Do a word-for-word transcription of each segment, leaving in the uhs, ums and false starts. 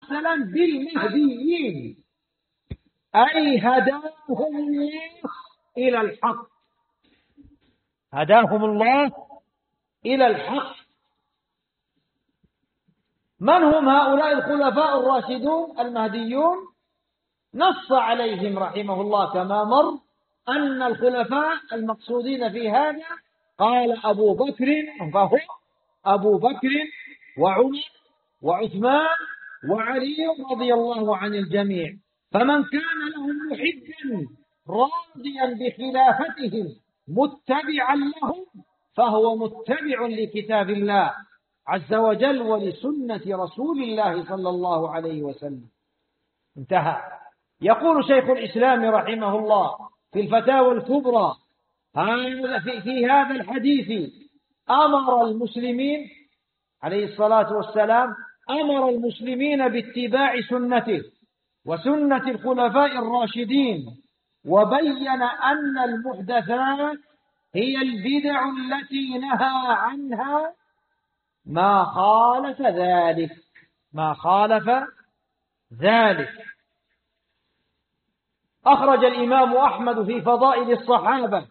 والسلام بالمهديين، أي هداهم الله إلى الحق، هداهم الله إلى الحق. من هم هؤلاء الخلفاء الراشدون المهديون؟ نص عليهم رحمه الله كما مر أن الخلفاء المقصودين في هذا قال أبو بكر، فهو أبو بكر وعمر وعثمان وعلي رضي الله عن الجميع. فمن كان لهم محبا راضيا بخلافتهم متبعا لهم فهو متبع لكتاب الله عز وجل ولسنة رسول الله صلى الله عليه وسلم. انتهى. يقول شيخ الإسلام رحمه الله في الفتاوى الكبرى في هذا الحديث أمر المسلمين عليه الصلاة والسلام أمر المسلمين باتباع سنته وسنة الخلفاء الراشدين، وبين أن المحدثات هي البدع التي نهى عنها ما خالف ذلك، ما خالف ذلك. أخرج الإمام أحمد في فضائل الصحابة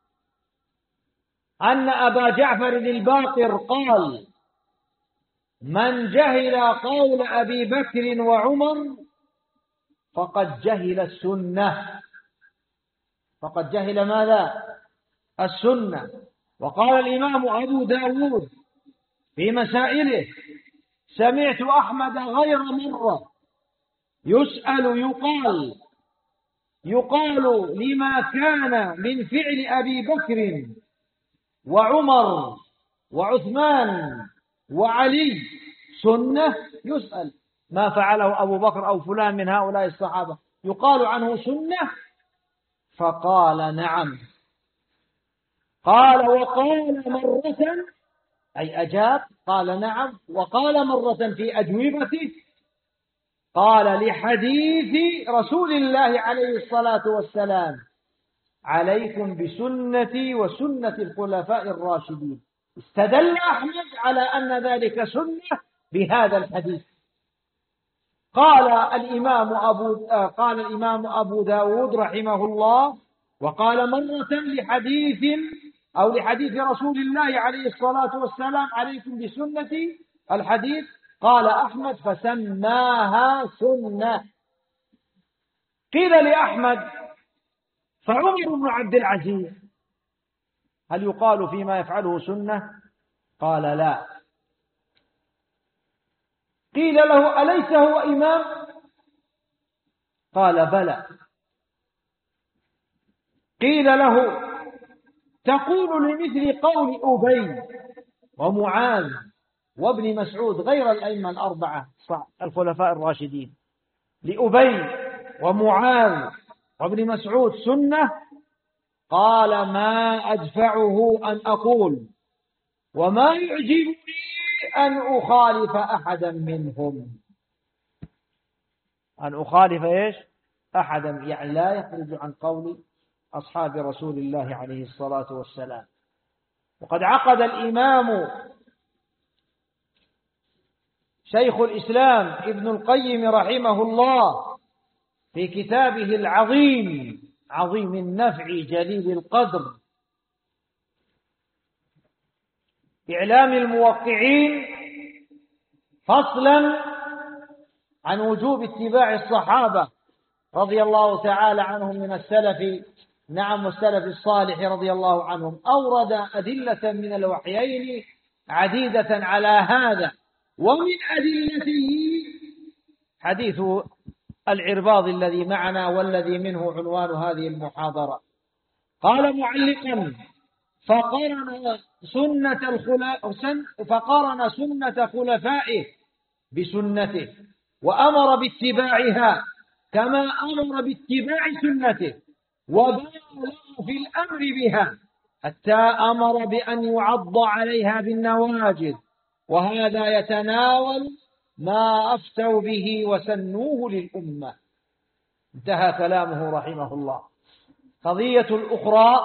أن أبا جعفر الباقر قال: من جهل قول أبي بكر وعمر فقد جهل السنة، فقد جهل ماذا؟ السنة. وقال الإمام أبو داود في مسائله: سمعت أحمد غير مرة يسأل يقال يقال لما كان من فعل أبي بكر وعمر وعثمان وعلي سنة، يسأل ما فعله أبو بكر أو فلان من هؤلاء الصحابة يقال عنه سنة؟ فقال: نعم. قال: وقال مرة، أي أجاب، قال: نعم. وقال مرة في أجوبته قال: لحديث رسول الله عليه الصلاة والسلام: عليكم بسنتي وسنة الخلفاء الراشدين. استدل أحمد على أن ذلك سنة بهذا الحديث. قال الإمام أبو قال الإمام أبو داود رحمه الله: وقال مرة لحديث أو لحديث رسول الله عليه الصلاة والسلام: عليكم بسنتي. الحديث قال أحمد: فسماها سنة. قيل لأحمد: فعمر بن عبد العزيز هل يقال فيما يفعله سنة؟ قال: لا. قيل له: أليس هو إمام؟ قال: بلى. قيل له: تقول لمثل قول أبي ومعاذ وابن مسعود غير الأئمة الأربعة الخلفاء الراشدين، لأبي ومعاذ وابن مسعود سنة؟ قال: ما أدفعه أن أقول وما يعجبني أن أخالف أحدا منهم. أن أخالف إيش؟ أحدا، يعني لا يخرج عن قول أصحاب رسول الله عليه الصلاة والسلام. وقد عقد الإمام شيخ الإسلام ابن القيم رحمه الله في كتابه العظيم عظيم النفع جليل القدر إعلام الموقعين فصلا عن وجوب اتباع الصحابة رضي الله تعالى عنهم من السلف، نعم، والسلف الصالح رضي الله عنهم. أورد أدلة من الوحيين عديدة على هذا، ومن أدلته حديث العرباض الذي معنا والذي منه عنوان هذه المحاضرة. قال معلقا: فقرن سنة الخلفاء فقرن سنة خلفائه بسنته وأمر باتباعها كما أمر باتباع سنته، وبالغ في الأمر بها حتى أمر بأن يعض عليها بالنواجذ، وهذا يتناول ما أفتوا به وسنوه للأمة. انتهى كلامه رحمه الله. قضية الأخرى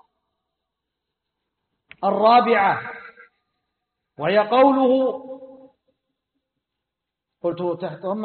الرابعة وهي قوله قلت تحت